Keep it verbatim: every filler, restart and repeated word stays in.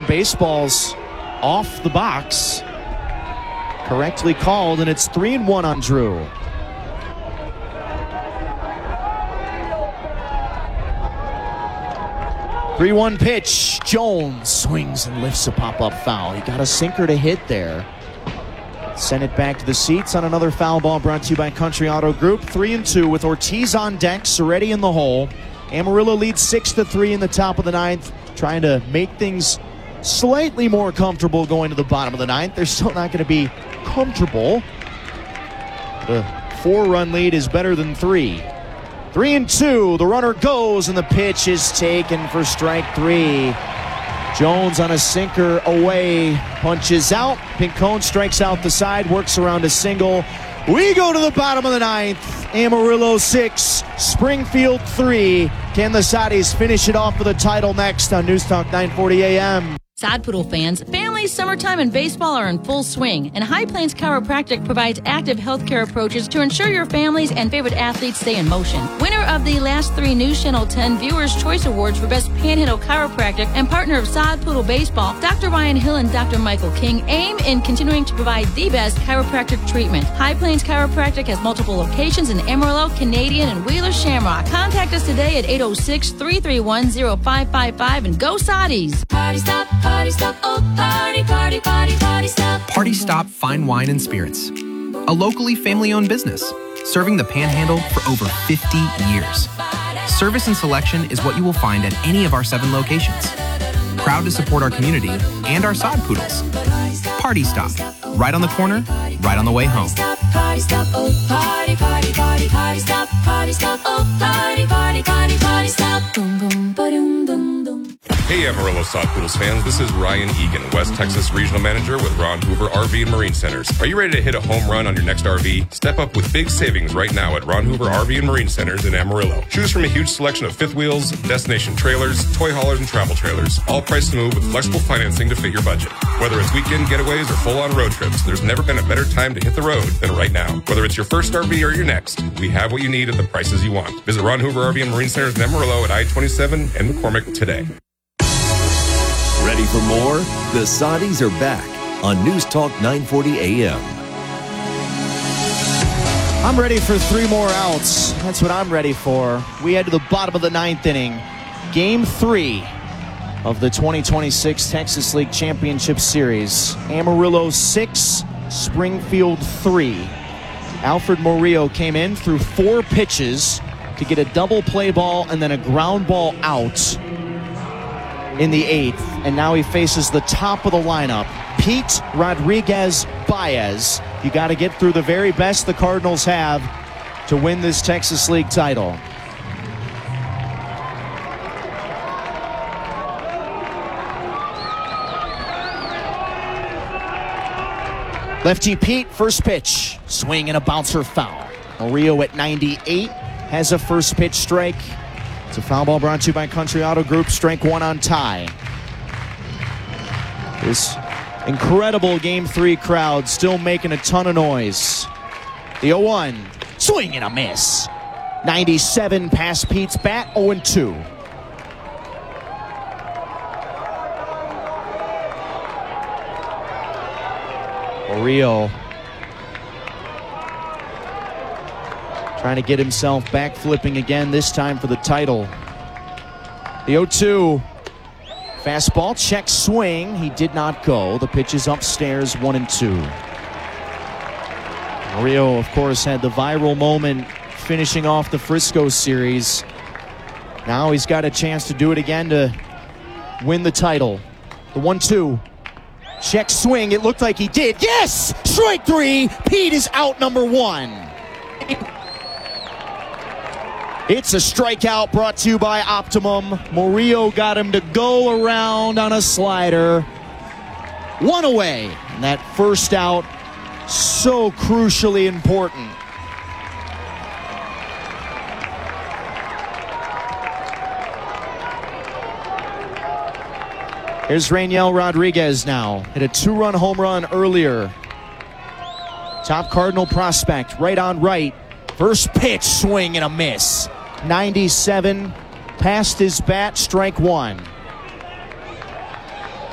baseball's off the box. Correctly called, and it's three and one on Drew. three one pitch. Jones swings and lifts a pop-up foul. He got a sinker to hit there. Send it back to the seats on another foul ball brought to you by Country Auto Group. Three and two with Ortiz on deck, Soretti in the hole. Amarillo leads six to three in the top of the ninth, trying to make things slightly more comfortable going to the bottom of the ninth. They're still not going to be comfortable. The four-run lead is better than three. Three and two, the runner goes, and the pitch is taken for strike three. Jones on a sinker away, punches out. Pincone strikes out the side, works around a single. We go to the bottom of the ninth. Amarillo six, Springfield three. Can the Saudis finish it off with a title next on News Talk nine forty A M? Sod Poodle fans, families, summertime, and baseball are in full swing, and High Plains Chiropractic provides active healthcare approaches to ensure your families and favorite athletes stay in motion. Winner of the last three News Channel ten Viewers' Choice Awards for Best Panhandle Chiropractic and partner of Sod Poodle Baseball, Doctor Ryan Hill and Doctor Michael King aim in continuing to provide the best chiropractic treatment. High Plains Chiropractic has multiple locations in Amarillo, Canadian, and Wheeler Shamrock. Contact us today at eight oh six, three three one, oh five five five and go Saudis! Party stop, party stop, oh party, party, party, party stop. Party Stop Fine Wine and Spirits, a locally family-owned business serving the Panhandle for over fifty years. Service and selection is what you will find at any of our seven locations. Proud to support our community and our sod poodles. Party Stop, right on the corner, right on the way home. Party stop, oh party, party, party, party stop, party stop, oh party, party, party, party stop. Boom, boom, ba-doom, boom, boom. Hey Amarillo Sod Poodles fans, this is Ryan Egan, West Texas Regional Manager with Ron Hoover R V and Marine Centers. Are you ready to hit a home run on your next R V? Step up with big savings right now at Ron Hoover R V and Marine Centers in Amarillo. Choose from a huge selection of fifth wheels, destination trailers, toy haulers, and travel trailers, all priced to move with flexible financing to fit your budget. Whether it's weekend getaways or full-on road trips, there's never been a better time to hit the road than right now. Whether it's your first R V or your next, we have what you need at the prices you want. Visit Ron Hoover R V and Marine Centers in Amarillo at I twenty-seven and McCormick today. Ready for more? The Saudis are back on News Talk nine forty A M. I'm ready for three more outs. That's what I'm ready for. We head to the bottom of the ninth inning. Game three of the twenty twenty-six Texas League Championship Series. Amarillo six, Springfield three. Alfred Murillo came in through four pitches to get a double play ball and then a ground ball out in the eighth, and now he faces the top of the lineup, Pete Rodriguez Baez. You got to get through the very best the Cardinals have to win this Texas League title. Lefty Pete, first pitch, swing and a bouncer foul. Murillo at ninety-eight has a first pitch strike. It's a foul ball brought to you by Country Auto Group. Strike one on Ty. This incredible Game three crowd still making a ton of noise. The oh one, swing and a miss. ninety-seven past Pete's bat, oh and two. Murillo trying to get himself back flipping again, this time for the title. The oh two. Fastball, check swing. He did not go. The pitch is upstairs, one and two. Murillo, of course, had the viral moment finishing off the Frisco series. Now he's got a chance to do it again to win the title. The one two. Check swing. It looked like he did. Yes! Strike three. Pete is out number one. It's a strikeout brought to you by Optimum. Murillo got him to go around on a slider. One away. And that first out, so crucially important. Here's Rainiel Rodriguez now. Hit a two-run home run earlier. Top Cardinal prospect, right on right. First pitch, swing and a miss. ninety-seven, past his bat, strike one.